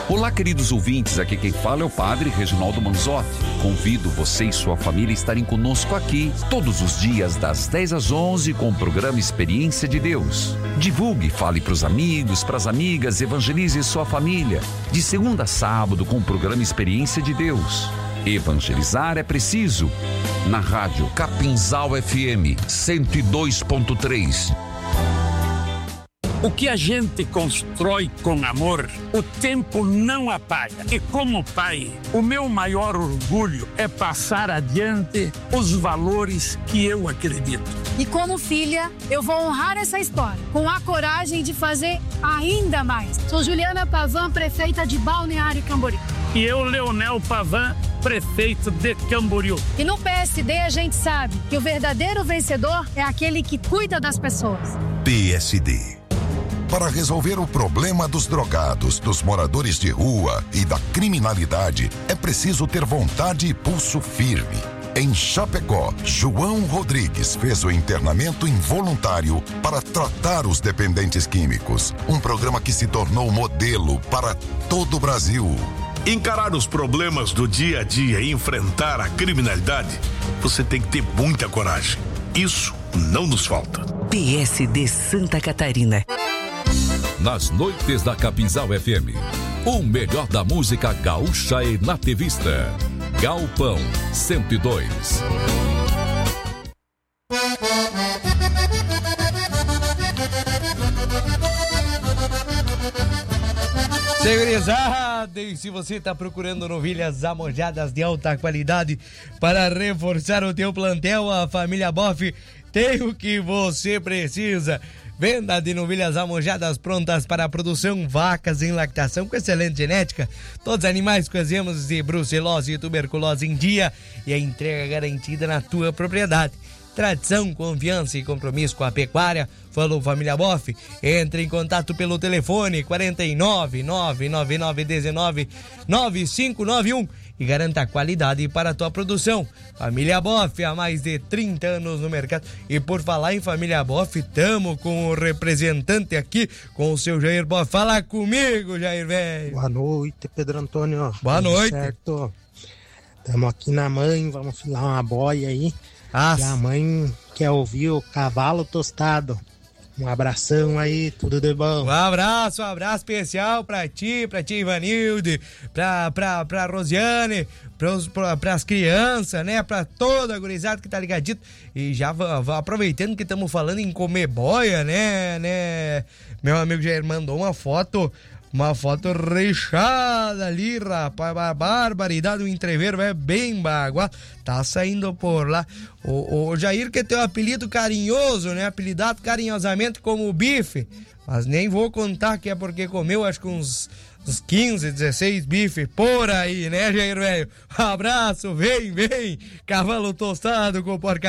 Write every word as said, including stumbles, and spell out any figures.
Olá, queridos ouvintes, aqui quem fala é o Padre Reginaldo Manzotti. Convido você e sua família a estarem conosco aqui todos os dias das dez às onze com o programa Experiência de Deus. Divulgue, fale para os amigos, para as amigas, evangelize sua família. De segunda a sábado com o programa Experiência de Deus. Evangelizar é preciso. Na rádio Capinzal F M cento e dois ponto três. O que a gente constrói com amor, o tempo não apaga. E como pai, o meu maior orgulho é passar adiante os valores que eu acredito. E como filha, eu vou honrar essa história, com a coragem de fazer ainda mais. Sou Juliana Pavan, prefeita de Balneário Camboriú. E eu, Leonel Pavan, prefeito de Camboriú. E no P S D a gente sabe que o verdadeiro vencedor é aquele que cuida das pessoas. P S D. Para resolver o problema dos drogados, dos moradores de rua e da criminalidade, é preciso ter vontade e pulso firme. Em Chapecó, João Rodrigues fez o internamento involuntário para tratar os dependentes químicos. Um programa que se tornou modelo para todo o Brasil. Encarar os problemas do dia a dia e enfrentar a criminalidade, você tem que ter muita coragem. Isso não nos falta. P S D Santa Catarina. Nas noites da Capinzal F M, o melhor da música gaúcha e nativista. Galpão cento e dois. Segurizada, e se você está procurando novilhas amojadas de alta qualidade para reforçar o teu plantel, a família Boff tem o que você precisa. Venda de novilhas amojadas prontas para a produção, vacas em lactação com excelente genética, todos os animais com exames de brucelose e tuberculose em dia e a entrega garantida na tua propriedade. Tradição, confiança e compromisso com a pecuária. Falou Família Boff. Entre em contato pelo telefone quarenta e nove, nove nove nove um nove, nove cinco nove um e garanta qualidade para a tua produção. Família Boff, há mais de trinta anos no mercado. E por falar em Família Boff, tamo com o representante aqui, com o seu Jair Boff. Fala comigo, Jair, velho. Boa noite, Pedro Antônio. Boa Tudo noite. Certo. Tamo aqui na mãe, vamos filar uma boia aí. Ah, e a mãe quer ouvir o Cavalo Tostado. Um abração aí, tudo de bom. Um abraço, um abraço especial pra ti, pra ti, Ivanilde, pra, pra, pra Rosiane, pros, pra, pras crianças, né? Pra toda a gurizada que tá ligadito. E já va, va, aproveitando que estamos falando em comer boia, né, né? Meu amigo Jair mandou uma foto, uma foto recheada ali, rapaz, a barbaridade, o entreveiro é bem baguá, tá saindo por lá. O, o Jair que tem um apelido carinhoso, né, apelidado carinhosamente como bife, mas nem vou contar que é porque comeu acho que uns, uns quinze, dezesseis bifes por aí, né, Jair velho? Abraço, vem, vem, Cavalo Tostado com porca